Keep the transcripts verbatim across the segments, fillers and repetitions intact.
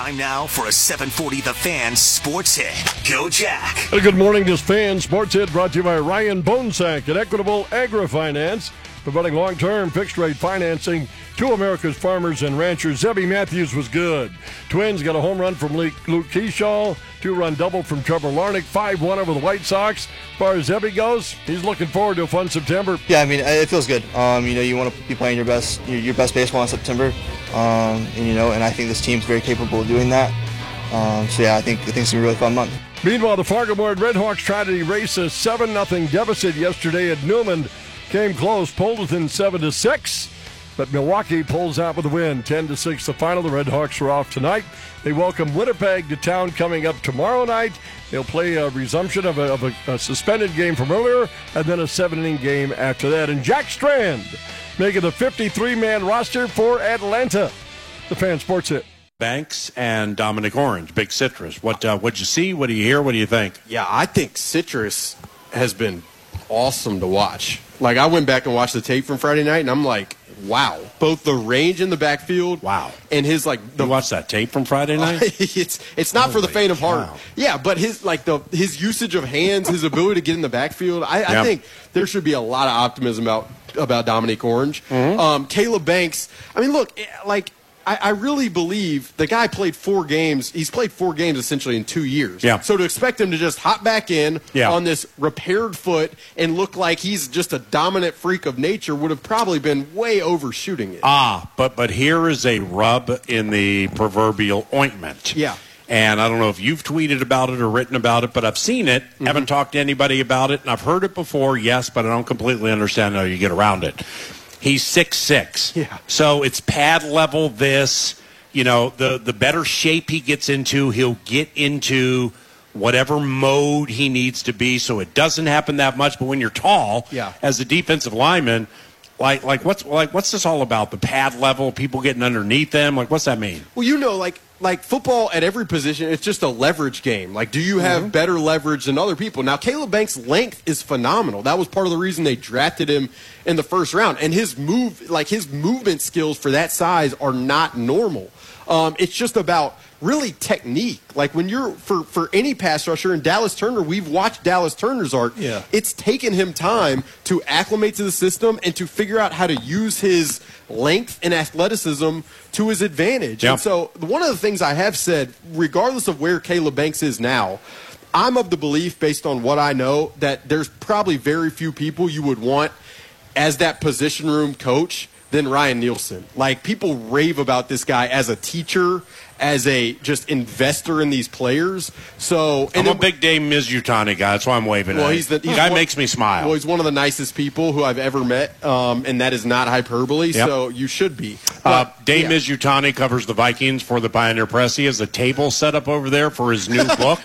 Time now for a seven forty The Fan Sports Hit. Go Jack. Hey, good morning. This Fan Sports Hit brought to you by Ryan Bonesack at Equitable Agri-Finance, providing long-term fixed-rate financing to America's farmers and ranchers. Zebby Matthews was good. Twins got a home run from Luke Keyshaw, two-run double from Trevor Larnach, five one over the White Sox. As far as Zebby goes, he's looking forward to a fun September. Yeah, I mean, it feels good. Um, you know, you want to be playing your best your, your best baseball in September, um, and you know, and I think this team's very capable of doing that. Um, so yeah, I think I think it's gonna be a really fun month. Meanwhile, the Fargo-Moorhead Redhawks tried to erase a seven nothing deficit yesterday at Newman. Came close, pulled within seven to six. But Milwaukee pulls out with a win, ten to six the final. The Redhawks are off tonight. They welcome Winnipeg to town coming up tomorrow night. They'll play a resumption of a, of a, a suspended game from earlier, and then a seven-inning game after that. And Jack Strand making the fifty-three man roster for Atlanta. The Fan Sports Hit. Banks and Dominic Orange, Big Citrus. What uh, what'd you see? What do you hear? What do you think? Yeah, I think Citrus has been awesome to watch. Like, I went back and watched the tape from Friday night, and I'm like, wow. Both the range in the backfield. Wow. And his, like. The, you watched that tape from Friday night? it's it's not Holy for the faint of heart. cow. Yeah, but his, like, the his usage of hands, his ability to get in the backfield, I, Yep. I think there should be a lot of optimism about, about Dominic Orange. Mm-hmm. Um, Caleb Banks, I mean, look, like, I, I really believe the guy played four games. He's played four games essentially in two years. Yeah. So to expect him to just hop back in Yeah. on this repaired foot and look like he's just a dominant freak of nature would have probably been way overshooting it. Ah, but but here is a rub in the proverbial ointment. Yeah. And I don't know if you've tweeted about it or written about it, but I've seen it. Mm-hmm. Haven't talked to anybody about it, and I've heard it before, yes, but I don't completely understand how you get around it. He's six six. Yeah. So it's pad level this. You know, the, the better shape he gets into, he'll get into whatever mode he needs to be, so it doesn't happen that much. But when you're tall, Yeah. as a defensive lineman, like like what's like what's this all about? The pad level, people getting underneath them? Like, what's that mean? Well, you know, like like football at every position, it's just a leverage game. Like, do you have Mm-hmm. better leverage than other people? Now, Caleb Banks' length is phenomenal. That was part of the reason they drafted him in the first round. And his move, like his movement skills for that size are not normal. Um, it's just about really technique. Like when you're for, for any pass rusher, and Dallas Turner, we've watched Dallas Turner's art. Yeah. It's taken him time to acclimate to the system and to figure out how to use his length and athleticism to his advantage. Yep. And so one of the things I have said, regardless of where Caleb Banks is now, I'm of the belief, based on what I know, that there's probably very few people you would want as that position room coach than Ryan Nielsen. Like, people rave about this guy as a teacher, as a just investor in these players. So I'm and a it- big Dame Mizutani guy. That's why I'm waving Well, at he's him. the he's guy one- makes me smile. Well, he's one of the nicest people who I've ever met, um, and that is not hyperbole. Yep. So you should be. Uh, But, Dame yeah. Mizutani covers the Vikings for the Pioneer Press. He has a table set up over there for his new book,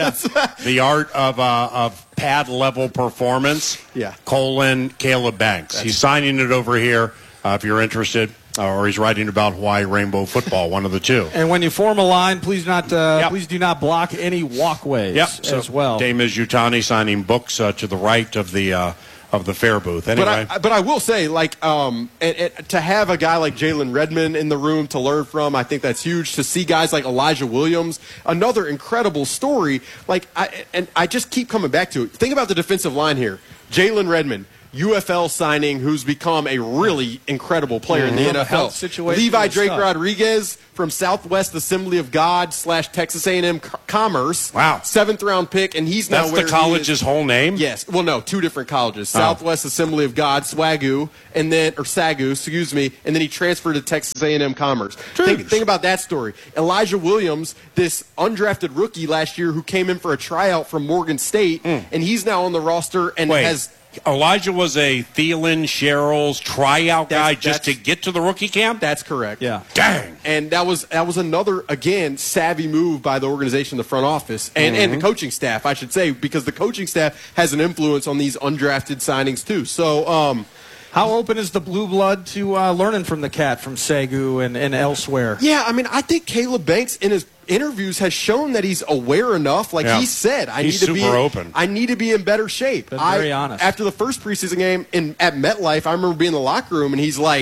The Art of uh, of Pad Level Performance. Yeah. Colon Caleb Banks. He's signing it over here uh, if you're interested, uh, or he's writing about Hawaii Rainbow football, one of the two. And when you form a line, please not uh, Yep. please do not block any walkways Yep. as So well. Dame Mizutani signing books uh, to the right of the uh, of the fair booth. Anyway. But I, but I will say, like, um, and, and to have a guy like Jalen Redmond in the room to learn from, I think that's huge. To see guys like Elijah Williams, another incredible story. Like, I, and I just keep coming back to it. Think about the defensive line here. Jalen Redmond, U F L signing, who's become a really incredible player in the Mhm. N F L. Health situation Levi is Drake tough. Rodriguez from Southwest Assembly of God slash Texas A and M Commerce. Wow. Seventh round pick, and he's now That's where the he college's is. whole name? Yes. Well, no, two different colleges. Oh. Southwest Assembly of God, SWAGU, and then or SAGU, excuse me, and then he transferred to Texas A and M Commerce. Think, think about that story. Elijah Williams, this undrafted rookie last year who came in for a tryout from Morgan State, and he's now on the roster and Wait. has. Elijah was a Thielen, Sherrills tryout guy That's- just to that's- get to the rookie camp? That's correct. Yeah. Dang. And that was that was another, again, savvy move by the organization, the front office, and, and the coaching staff, I should say, because the coaching staff has an influence on these undrafted signings too. So, um, How open is the blue blood to uh, learning from the cat from Sagu and, and elsewhere? yeah, I mean, I think Caleb Banks in his interviews has shown that he's aware enough. Like Yeah. he said, I He's need to be super open. I need to be in better shape. Been I, very honest. After the first preseason game in at MetLife, I remember being in the locker room and he's like,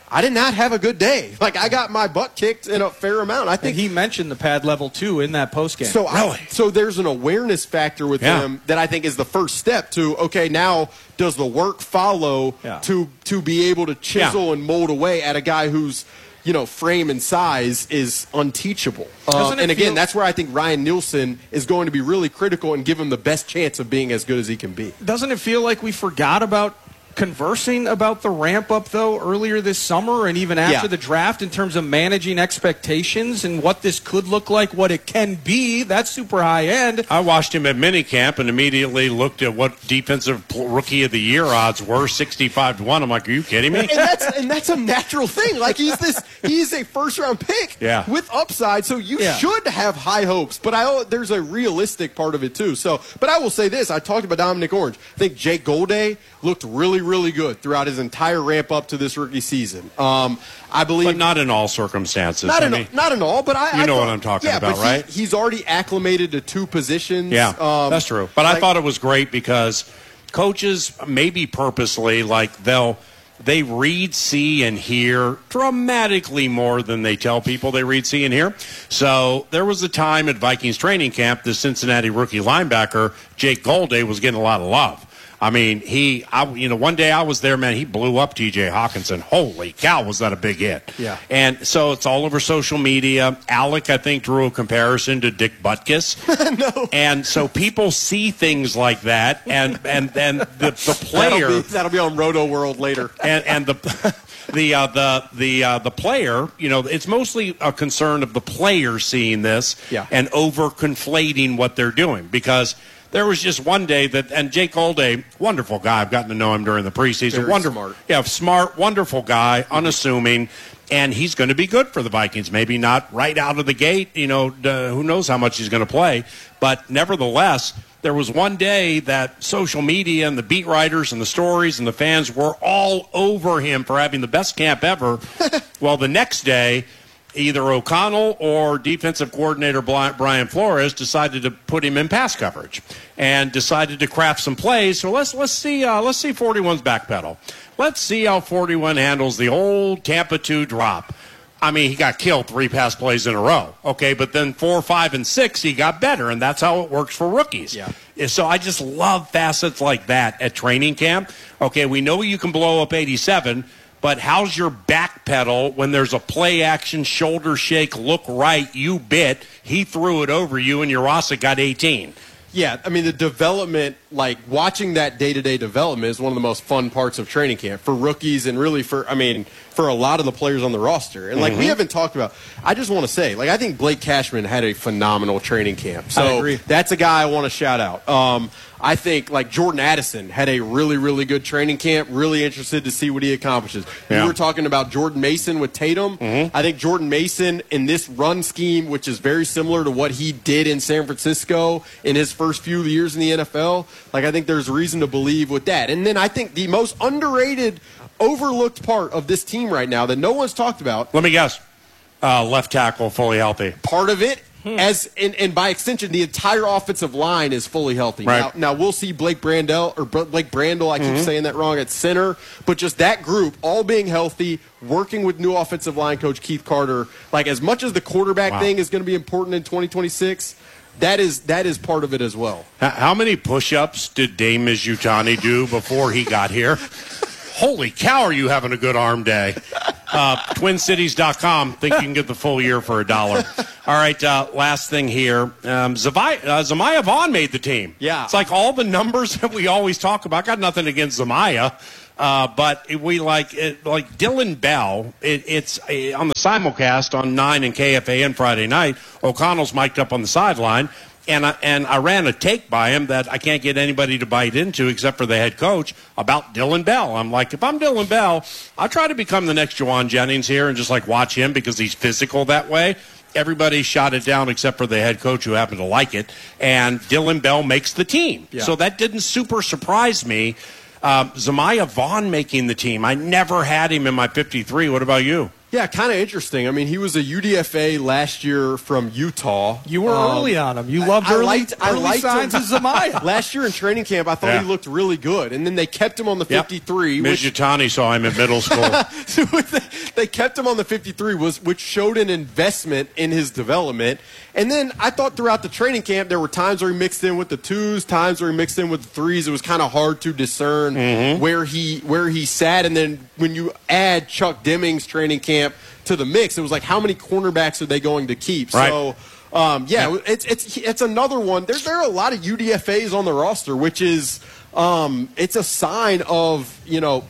I did not have a good day. Like, I got my butt kicked in a fair amount. I think and he mentioned the pad level, too, in that postgame. So, really? I, so there's an awareness factor with yeah. him that I think is the first step to, okay, now does the work follow yeah. to to be able to chisel yeah. and mold away at a guy who's, you know, frame and size is unteachable. Uh, and again, feel- that's where I think Ryan Nielsen is going to be really critical and give him the best chance of being as good as he can be. Doesn't it feel like we forgot about conversing about the ramp up though earlier this summer and even after Yeah. the draft in terms of managing expectations and what this could look like, what it can be? That's super high end. I watched him at minicamp and immediately looked at what defensive rookie of the year odds were, sixty-five to one. I'm like, are you kidding me? And that's and that's a natural thing. Like he's this he's a first round pick Yeah. with upside, so you Yeah. should have high hopes. But I there's a realistic part of it too. So, but I will say this: I talked about Dominic Orange. I think Jake Golday looked really, really good throughout his entire ramp up to this rookie season. Um, I believe, But not in all circumstances. not I in mean, not in all. But I You I know thought- what I'm talking yeah, about, but he- right? He's already acclimated to two positions. Yeah, um, that's true. But I like- thought it was great because coaches, maybe purposely, like they'll they read, see, and hear dramatically more than they tell people they read, see, and hear. So there was a time at Vikings training camp, the Cincinnati rookie linebacker Jake Golday was getting a lot of love. I mean, he, I, you know, one day I was there, man, he blew up T J Hawkinson. Holy cow, was that a big hit. Yeah. And so it's all over social media. Alec, I think, drew a comparison to Dick Butkus. No. And so people see things like that, and, and, and the, the player... That'll be, that'll be on Roto World later. and, and the... The uh, the the uh, the player, you know, it's mostly a concern of the player seeing this Yeah. and over conflating what they're doing, because there was just one day that, and Jake Golday, wonderful guy. I've gotten to know him during the preseason. Very wonderful, smart. yeah, smart, wonderful guy, unassuming, and he's going to be good for the Vikings. Maybe not right out of the gate, you know. Uh, who knows how much he's going to play, but nevertheless. There was one day that social media and the beat writers and the stories and the fans were all over him for having the best camp ever. Well, the next day, either O'Connell or defensive coordinator Brian Flores decided to put him in pass coverage and decided to craft some plays. So let's let's see uh, let's see forty-one's backpedal. Let's see how forty-one handles the old Tampa two drop. I mean, he got killed three pass plays in a row. Okay, but then four, five, and six, he got better, and that's how it works for rookies. Yeah. So I just love facets like that at training camp. Okay, we know you can blow up eighty-seven, but how's your back pedal when there's a play action, shoulder shake, look right, you bit, he threw it over you, and Urasa got eighteen. Yeah, I mean, the development, like watching that day-to-day development is one of the most fun parts of training camp for rookies and really for, I mean, for a lot of the players on the roster. And like Mm-hmm. we haven't talked about, I just want to say, like I think Blake Cashman had a phenomenal training camp. So I agree. that's a guy I want to shout out. Um, I think like Jordan Addison had a really, really good training camp. Really interested to see what he accomplishes. Yeah. We were talking about Jordan Mason with Tatum. Mm-hmm. I think Jordan Mason in this run scheme, which is very similar to what he did in San Francisco in his first few years in the N F L, like I think there's reason to believe with that. And then I think the most underrated, overlooked part of this team right now that no one's talked about, Let me guess. Uh, left tackle, fully healthy. part of it, as and, and by extension, the entire offensive line is fully healthy. Right. Now, now we'll see Blake Brandel or Br- Blake Brandel. I keep saying that wrong at center, but just that group all being healthy, working with new offensive line coach Keith Carter. Like as much as the quarterback Wow. thing is going to be important in twenty twenty-six, that is that is part of it as well. H- How many push-ups did Dame Mizutani do before he got here? Holy cow, are you having a good arm day? Uh, Twin Cities dot com. Think you can get the full year for a dollar. All right, uh, last thing here. Um, Zavi- uh, Zamaya Vaughn made the team. Yeah. It's like all the numbers that we always talk about. Got nothing against Zamaya. Uh, but it, we like it, like Dylan Bell. It, it's uh, on the simulcast on nine and K F A N Friday night. O'Connell's mic'd up on the sideline. And I, and I ran a take by him that I can't get anybody to bite into except for the head coach about Dylan Bell. I'm like, if I'm Dylan Bell, I'll try to become the next Jawan Jennings here and just like watch him because he's physical that way. Everybody shot it down except for the head coach who happened to like it. And Dylan Bell makes the team. Yeah. So that didn't super surprise me. Um, Zamaya Vaughn making the team. I never had him in my fifty-three. What about you? Yeah, kind of interesting. I mean, he was a U D F A last year from Utah. You were Um, early on him. You loved I, I early, liked, I early liked signs him. of Zamaya. Last year in training camp, I thought Yeah. he looked really good. And then they kept him on the Yep. fifty-three. Miz Which, Yutani saw him in middle school. they kept him on the fifty-three, was which showed an investment in his development. And then I thought throughout the training camp, there were times where he mixed in with the twos, times where he mixed in with the threes. It was kind of hard to discern Mm-hmm. where he where he sat. And then when you add Chuck Deming's training camp to the mix, it was like, how many cornerbacks are they going to keep? Right. So, um, yeah, it's it's it's another one. There's there are a lot of U D F As on the roster, which is um, it's a sign of, you know,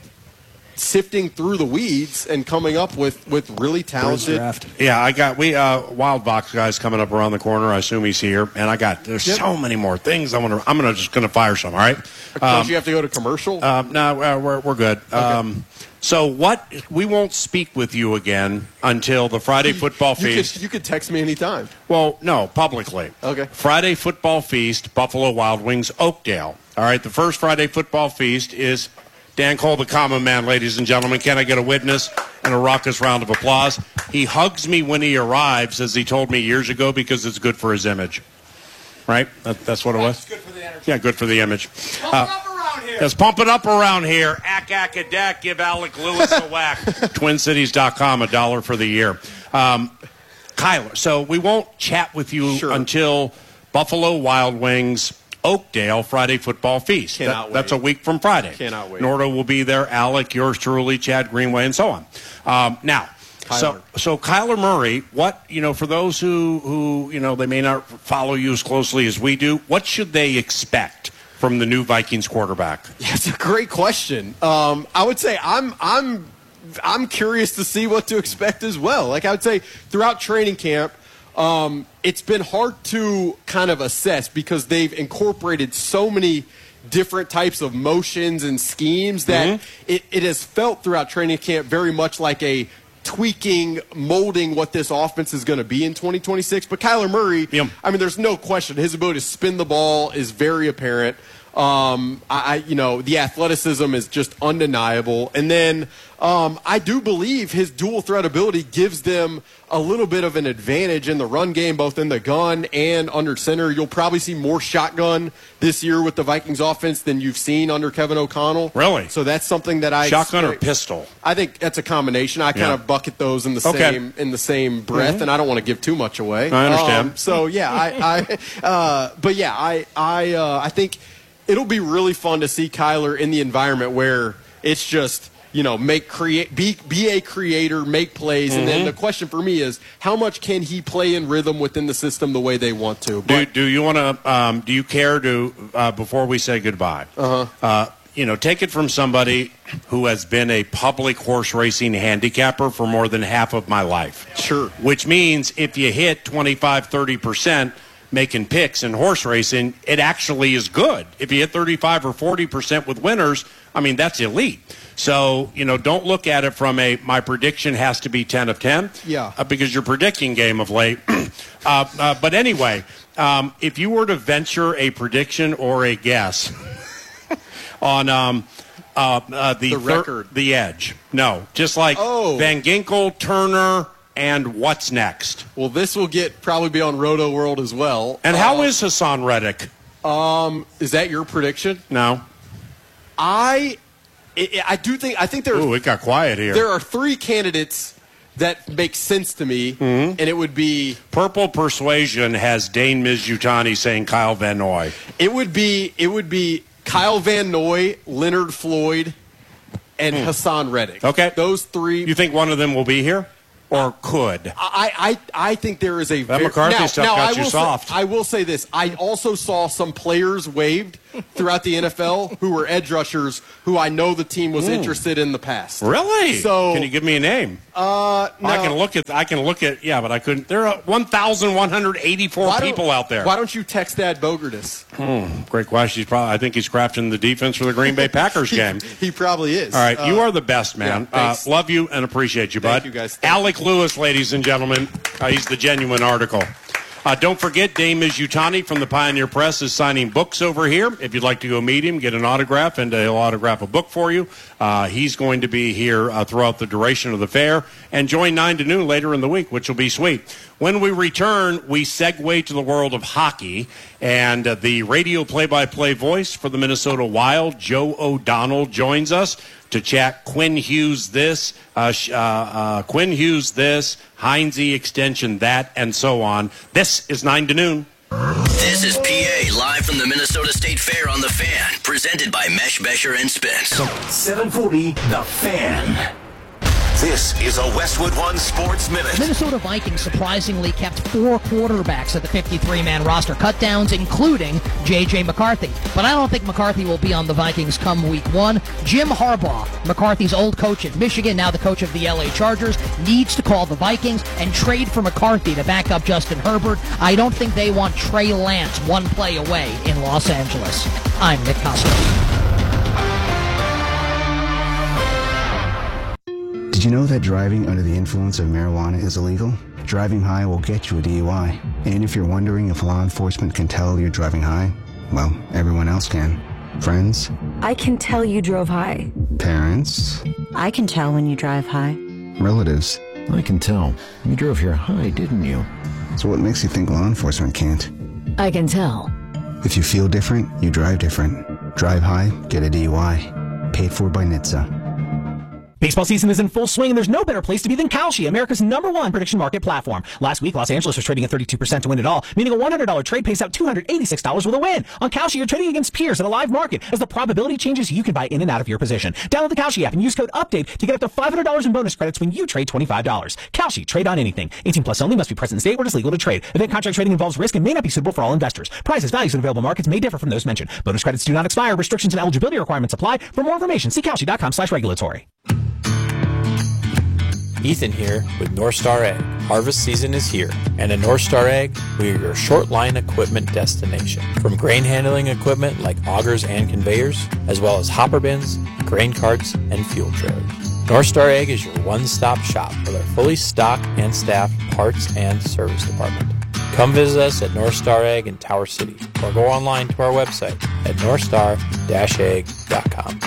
sifting through the weeds and coming up with, with really talented. draft. Yeah, I got we uh, Wild Box guys coming up around the corner. I assume he's here, and I got there's Yep. so many more things. I want to. I'm gonna just gonna fire some. All right. Don't you have to go to commercial? Um, no, uh, we're we're good. Um, so what? We won't speak with you again until the Friday Football you Feast. could you could text me anytime. Well, no, publicly. Okay. Friday Football Feast, Buffalo Wild Wings, Oakdale. All right, the first Friday Football Feast is Dan Cole, the common man, ladies and gentlemen. Can I get a witness and a raucous round of applause? He hugs me when he arrives, as he told me years ago, because it's good for his image. Right? That, that's what it was? Good for the energy. Yeah, good for the image. Pump Uh, it up around here. Let's pump it up around here. Ack, ack, a dack. Give Alec Lewis a whack. Twin Cities dot com, a dollar for the year. Um, Kyler, so we won't chat with you Sure. until Buffalo Wild Wings, Oakdale, Friday Football Feast. Cannot That- That's wait. a week from Friday. Cannot wait. Nordo will be there. Alec, yours truly, Chad Greenway, and so on. Um, now, so Kyler. so Kyler Murray, what, you know, for those who, who, you know, they may not follow you as closely as we do, what should they expect from the new Vikings quarterback? That's a great question. Um, I would say I'm I'm I'm curious to see what to expect as well. Like I would say throughout training camp, um, it's been hard to kind of assess because they've incorporated so many different types of motions and schemes that it, it has felt throughout training camp very much like a tweaking, molding what this offense is going to be in twenty twenty-six. But Kyler Murray, Yep. I mean, there's no question. His ability to spin the ball is very apparent. Um, I, I, you know, the athleticism is just undeniable. And then um, I do believe his dual threat ability gives them a little bit of an advantage in the run game, both in the gun and under center. You'll probably see more shotgun this year with the Vikings offense than you've seen under Kevin O'Connell. Really? So that's something that I Shotgun or expect- pistol? I think that's a combination. I kind Yeah. of bucket those in the Okay. same in the same breath, and I don't want to give too much away. I understand. Um, so yeah, I, I uh, but yeah, I I uh, I think it'll be really fun to see Kyler in the environment where it's just, you know, make create be be a creator, make plays, and then the question for me is how much can he play in rhythm within the system the way they want to. Do, But do you want to? Um, do you care to? Uh, before we say goodbye, uh-huh. uh, you know, take it from somebody who has been a public horse racing handicapper for more than half of my life. Sure. Which means if you hit twenty-five, thirty percent making picks in horse racing, it actually is good. If you hit thirty-five or forty percent with winners, I mean, that's elite. So, you know, don't look at it from a, my prediction has to be ten of ten. Yeah. Uh, because you're predicting game of late. uh, uh, but anyway, um, if you were to venture a prediction or a guess on um, uh, uh, the, The thir- record. the edge. No, just like Oh. Van Ginkel, Turner, and what's next? well, this will get probably be on Roto World as well. And how Uh, is Hassan Reddick? is that your prediction? No. I I I do think I think there Ooh, it got quiet here. there are three candidates that make sense to me, Mm-hmm. and it would be Purple Persuasion has Dane Mizutani saying Kyle Van Noy. it would be it would be Kyle Van Noy, Leonard Floyd, and Hassan Reddick. Hmm. Okay. those three. You think one of them will be here? Or could? I, I, I think there is a That very, McCarthy now, stuff now, got I you will soft. Say, I will say this. I also saw some players waived throughout the N F L who were edge rushers who I know the team was interested in the past. Really? So- can you give me a name? Uh, no. I can look at. I can look at. Yeah, but I couldn't. There are one thousand one hundred eighty-four Why don't- people out there. Why don't you text Thad Bogardus? Great question. He's probably. I think he's crafting the defense for the Green Bay Packers game. He probably is. All right, you Uh, are the best, man. yeah, uh, thanks. love you and appreciate you, bud. Thank you, guys. Thank Alec Lewis, ladies and gentlemen. Uh, he's the genuine article. Uh, don't forget, Dame Mizutani from the Pioneer Press is signing books over here. If you'd like to go meet him, get an autograph, and he'll autograph a book for you. Uh, he's going to be here uh, throughout the duration of the fair and join nine to noon later in the week, which will be sweet. When we return, we segue to the world of hockey, and uh, the radio play-by-play voice for the Minnesota Wild, Joe O'Donnell, joins us to chat Quinn Hughes this, uh, uh, uh, Quinn Hughes this, Heinze extension that, and so on. This is nine to noon. This is P A live from the Minnesota State Fair on The Fan, presented by Mesh Besher and Spence. seven forty The Fan. This is a Westwood One Sports Minute. Minnesota Vikings surprisingly kept four quarterbacks at the fifty-three man roster cutdowns, including J J McCarthy. But I don't think McCarthy will be on the Vikings come week one. Jim Harbaugh, McCarthy's old coach at Michigan, now the coach of the L A Chargers, needs to call the Vikings and trade for McCarthy to back up Justin Herbert. I don't think they want Trey Lance one play away in Los Angeles. I'm Nick Costa. Did you know that driving under the influence of marijuana is illegal? Driving high will get you a D U I. And if you're wondering if law enforcement can tell you're driving high, well, everyone else can. Friends? I can tell you drove high. Parents? I can tell when you drive high. Relatives? I can tell. You drove here high, didn't you? So what makes you think law enforcement can't? I can tell. If you feel different, you drive different. Drive high, get a D U I. Paid for by N H T S A. Baseball season is in full swing, and there's no better place to be than Kalshi, America's number one prediction market platform. Last week, Los Angeles was trading at thirty-two percent to win it all, meaning a one hundred dollars trade pays out two hundred eighty-six dollars with a win. On Kalshi, you're trading against peers in a live market. As the probability changes, you can buy in and out of your position. Download the Kalshi app and use code UPDATE to get up to five hundred dollars in bonus credits when you trade twenty-five dollars. Kalshi, trade on anything. eighteen plus only, must be present in state where it is legal to trade. Event contract trading involves risk and may not be suitable for all investors. Prices, values, and available markets may differ from those mentioned. Bonus credits do not expire. Restrictions and eligibility requirements apply. For more information, see Kalshi.com slash regulatory. Ethan here with North Star Ag. Harvest season is here, and at North Star Ag, we are your short line equipment destination. From grain handling equipment like augers and conveyors, as well as hopper bins, grain carts, and fuel trailers. North Star Ag is your one-stop shop with our fully stocked and staffed parts and service department. Come visit us at North Star Ag in Tower City, or go online to our website at north star dash ag dot com.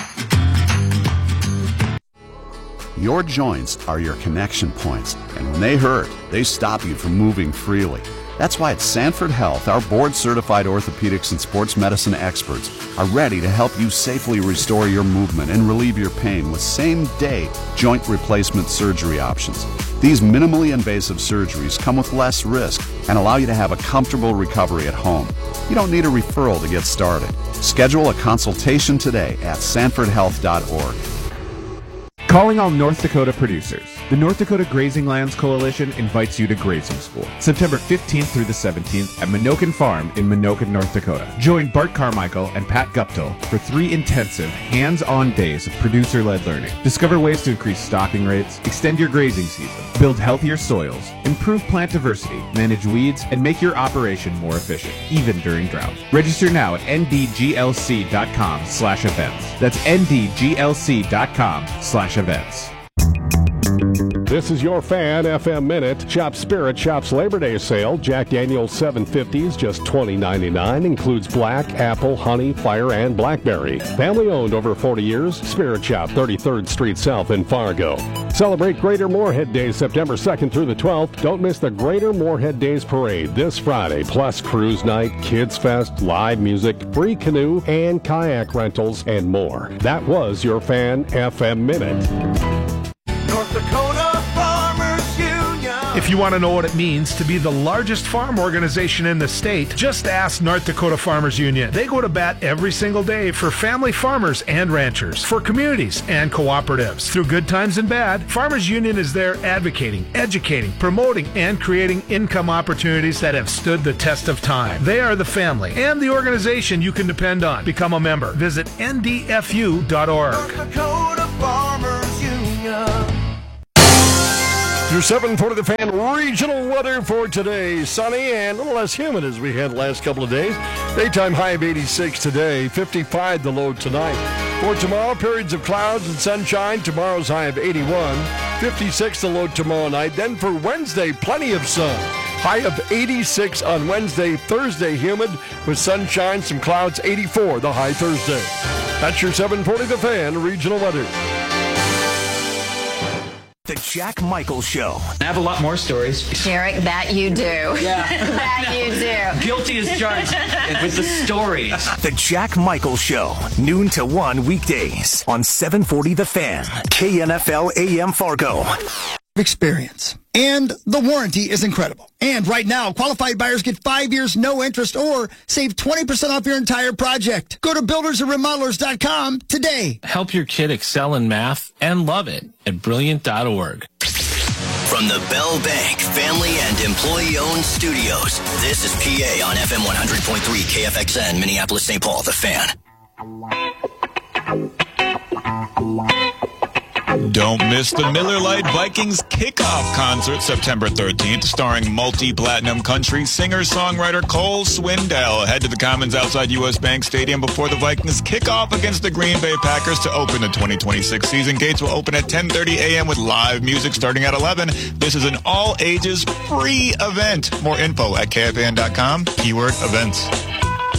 Your joints are your connection points, and when they hurt, they stop you from moving freely. That's why at Sanford Health, our board-certified orthopedics and sports medicine experts are ready to help you safely restore your movement and relieve your pain with same-day joint replacement surgery options. These minimally invasive surgeries come with less risk and allow you to have a comfortable recovery at home. You don't need a referral to get started. Schedule a consultation today at sanford health dot org. Calling all North Dakota producers. The North Dakota Grazing Lands Coalition invites you to grazing school, September fifteenth through the seventeenth at Minokan Farm in Minokan, North Dakota. Join Bart Carmichael and Pat Guptill for three intensive, hands-on days of producer-led learning. Discover ways to increase stocking rates, extend your grazing season, build healthier soils, improve plant diversity, manage weeds, and make your operation more efficient, even during drought. Register now at n d g l c dot com slash events. That's n d g l c dot com slash events. This is your Fan F M Minute. Shop Spirit Shop's Labor Day sale. Jack Daniel's seven fifties, just twenty ninety-nine. Includes black, apple, honey, fire, and blackberry. Family owned over forty years. Spirit Shop, thirty-third Street South in Fargo. Celebrate Greater Moorhead Day September second through the twelfth. Don't miss the Greater Moorhead Days Parade this Friday. Plus cruise night, kids fest, live music, free canoe and kayak rentals, and more. That was your Fan F M Minute. North Dakota Farmers Union. If you want to know what it means to be the largest farm organization in the state, just ask North Dakota Farmers Union. They go to bat every single day for family farmers and ranchers, for communities and cooperatives. Through good times and bad, Farmers Union is there advocating, educating, promoting, and creating income opportunities that have stood the test of time. They are the family and the organization you can depend on. Become a member. Visit n d f u dot org. North Dakota Farmers Union. Through seven forty The Fan, regional weather for today. Sunny and a little less humid as we had the last couple of days. Daytime high of eighty-six today, fifty-five the low tonight. For tomorrow, periods of clouds and sunshine. Tomorrow's high of eighty-one, fifty-six the low tomorrow night. Then for Wednesday, plenty of sun. High of eighty-six on Wednesday. Thursday, humid with sunshine, some clouds, eighty-four the high Thursday. That's your seven forty The Fan regional weather. The Jack Michaels Show. I have a lot more stories. Derek, that you do. Yeah. That you do. Guilty as charged with the stories. The Jack Michaels Show. Noon to one weekdays on seven forty The Fan. K N F L A M Fargo. Experience. And the warranty is incredible. And right now, qualified buyers get five years, no interest, or save twenty percent off your entire project. Go to builders and remodelers dot com today. Help your kid excel in math and love it at brilliant dot org. From the Bell Bank family and employee-owned studios, this is P A on F M one hundred point three K F X N, Minneapolis, Saint Paul, The Fan. Don't miss the Miller Lite Vikings kickoff concert September thirteenth, starring multi-platinum country singer-songwriter Cole Swindell. Head to the Commons outside U S Bank Stadium before the Vikings kick off against the Green Bay Packers to open the twenty twenty-six season. Gates will open at ten thirty a.m. with live music starting at eleven. This is an all-ages free event. More info at K F A N dot com, keyword events.